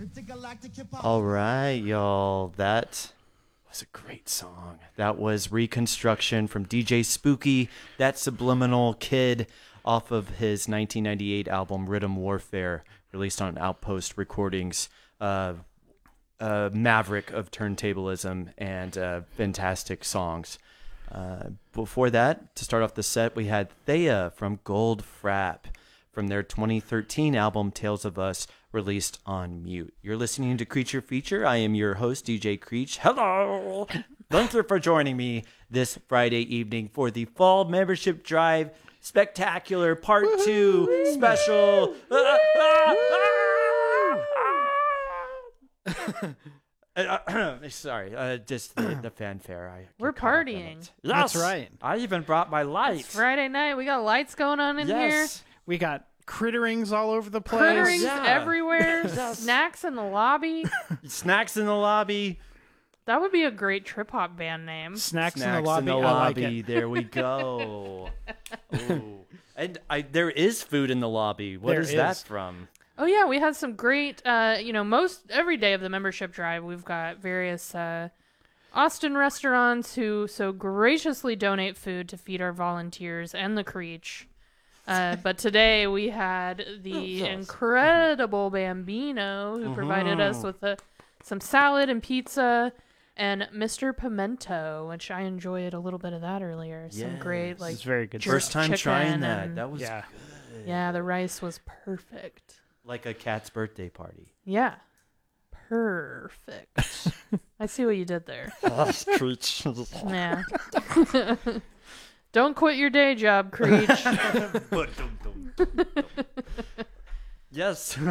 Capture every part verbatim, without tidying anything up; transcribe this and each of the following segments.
All right, y'all. That was a great song. That was Reconstruction from D J Spooky, that Subliminal Kid, off of his nineteen ninety-eight album Rhythm Warfare, released on Outpost Recordings. Uh, uh, maverick of turntablism and uh, fantastic songs. Uh, before that, to start off the set, we had Thea from Gold Frapp from their twenty thirteen album Tales of Us, released on Mute. You're listening to Creature Feature. I am your host, D J Creech. Hello! Thank you for joining me this Friday evening for the Fall Membership Drive Spectacular Part two Woo-hoo! Special. Ah, ah, ah! Sorry, uh, just the, the fanfare. I We're partying. Yes, that's right. I even brought my lights. It's Friday night. We got lights going on in yes. here. We got critterings all over the place. Critterings Yeah. everywhere. Snacks in the lobby. Snacks in the lobby. That would be a great trip hop band name. Snacks, Snacks in the lobby. In the I lobby. like it. There we go. Ooh. And I, there is food in the lobby. What There is, is. that from? Oh yeah, we had some great. Uh, you know, most every day of the membership drive, we've got various uh, Austin restaurants who so graciously donate food to feed our volunteers and the Creech. Uh, but today we had the Yes. incredible Bambino who provided us with a, some salad and pizza, and Mister Pimento, which I enjoyed a little bit of that earlier. Some Yes. great like It's very good. jerk First time chicken trying that. and- That was Yeah. good. yeah, the rice was perfect. Like a cat's birthday party. Yeah, perfect. I see what you did there. Yeah. Don't quit your day job, Creech. Yes.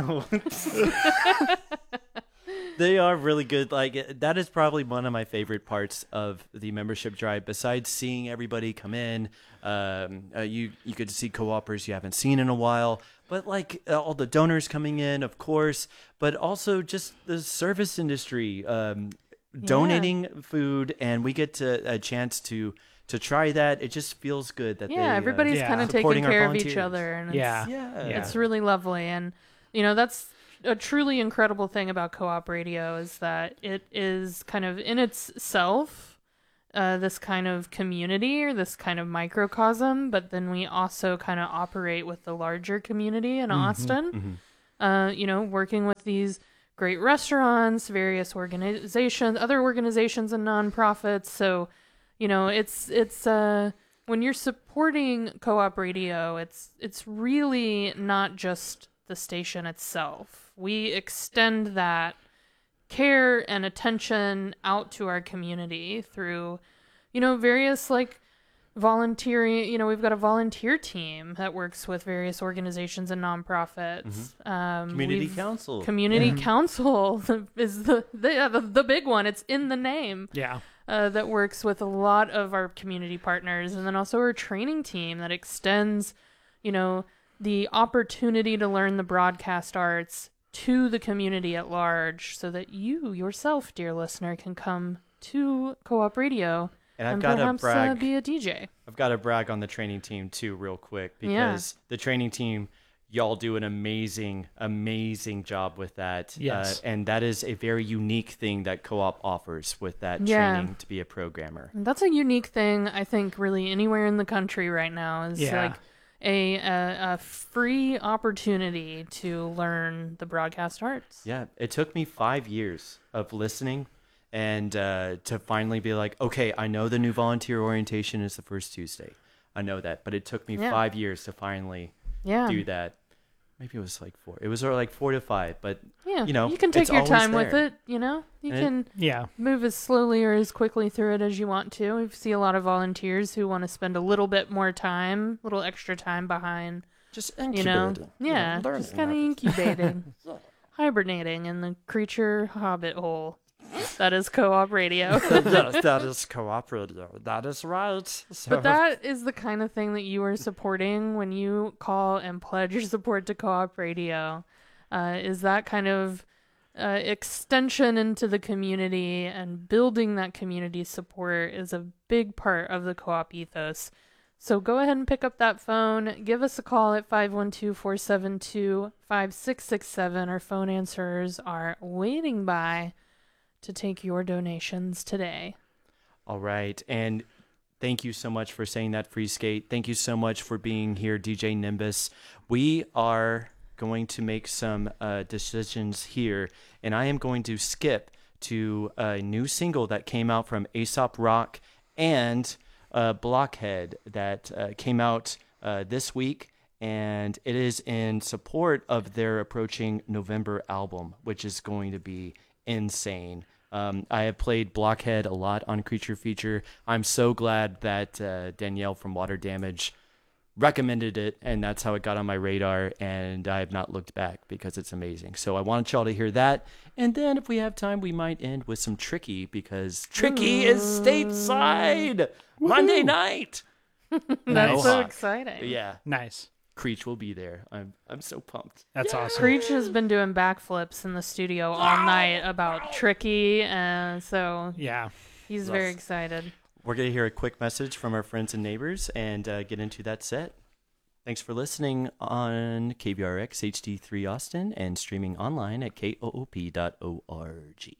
They are really good. Like, that is probably one of my favorite parts of the membership drive. Besides seeing everybody come in, um, uh, you you could see co-opers you haven't seen in a while. But like uh, all the donors coming in, of course, but also just the service industry um, donating food, and we get to, a chance to to try that. It just feels good that Yeah, they, everybody's yeah. kind of supporting taking our care of each volunteers. other, and Yeah. it's, Yeah, Yeah. it's really lovely. And you know, that's a truly incredible thing about Co-op Radio is that it is kind of in itself uh, this kind of community or this kind of microcosm, but then we also kind of operate with the larger community in Austin. Mhm. Uh, you know, working with these great restaurants, various organizations, other organizations and nonprofits. So, you know, it's it's uh, when you're supporting Co-op Radio, it's it's really not just the station itself. We extend that care and attention out to our community through, you know, various like volunteering. You know, we've got a volunteer team that works with various organizations and nonprofits. Um, Community we've- council. Community council is the the, yeah, the the big one. It's in the name. Yeah. Uh, that works with a lot of our community partners, and then also our training team that extends, you know, the opportunity to learn the broadcast arts to the community at large, so that you yourself, dear listener, can come to Co-op Radio And I've and got to perhaps uh, brag. be a D J. I've got to brag on the training team too, real quick, Yeah. because the training team, y'all do an amazing, amazing job with that. Yes. Uh, and that is a very unique thing that Co-op offers with that Yeah. training to be a programmer. And that's a unique thing, I think, really anywhere in the country right now is Yeah. like a, a a free opportunity to learn the broadcast arts. Yeah, it took me five years of listening and uh, to finally be like, okay, I know the new volunteer orientation is the first Tuesday. I know that, but it took me Yeah. five years to finally Yeah. do that. Maybe it was like four. It was like four to five, but Yeah. you know, you can take it's your always time with there. it, you know? You And it- can Yeah. move as slowly or as quickly through it as you want to. We see a lot of volunteers who want to spend a little bit more time, a little extra time behind, just you know? incubating, Yeah, you know, just learning kind of everything. incubating, hibernating in the creature hobbit hole. That is Co-op Radio. Yes, that is Co-op Radio. That is right. So, But that is the kind of thing that you are supporting when you call and pledge your support to Co-op Radio. Uh, is that kind of uh, extension into the community, and building that community support is a big part of the Co-op ethos. So go ahead and pick up that phone. Give us a call at five one two, four seven two, five six six seven. Our phone answerers are waiting by to take your donations today. All right. And thank you so much for saying that, Free Skate. Thank you so much for being here, D J Nimbus. We are going to make some uh, decisions here, and I am going to skip to a new single that came out from Aesop Rock and uh, Blockhead that uh, came out uh, this week, and it is in support of their approaching November album, which is going to be insane. Um, I have played Blockhead a lot on Creature Feature. I'm so glad that uh, Danielle from Water Damage recommended it, and that's how it got on my radar, and I have not looked back because it's amazing. So I want y'all to hear that, and then if we have time, we might end with some Tricky, because Tricky is stateside Monday night. That's Nice. so exciting. Yeah, Nice. Creech will be there. I'm I'm so pumped. That's awesome. Creech has been doing backflips in the studio all night about Tricky, and so Yeah. he's very excited. We're going to hear a quick message from our friends and neighbors and uh, get into that set. Thanks for listening on K B R X H D three Austin and streaming online at K O O P dot org.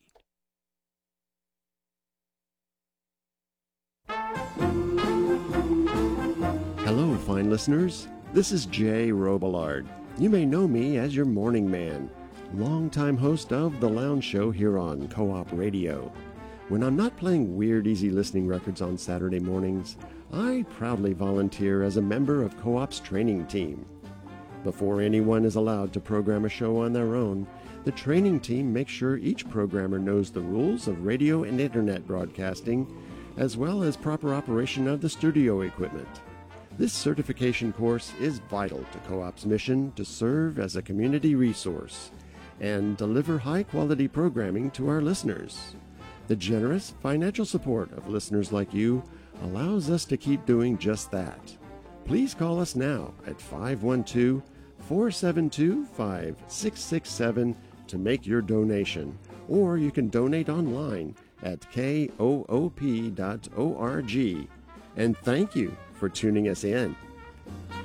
Hello, fine listeners. This is Jay Robillard. You may know me as your morning man, longtime host of The Lounge Show here on Co-op Radio. When I'm not playing weird, easy listening records on Saturday mornings, I proudly volunteer as a member of Co-op's training team. Before anyone is allowed to program a show on their own, the training team makes sure each programmer knows the rules of radio and internet broadcasting, as well as proper operation of the studio equipment. This certification course is vital to Co-op's mission to serve as a community resource and deliver high-quality programming to our listeners. The generous financial support of listeners like you allows us to keep doing just that. Please call us now at five one two, four seven two, five six six seven to make your donation, or you can donate online at K O O P dot org. And thank you for tuning us in.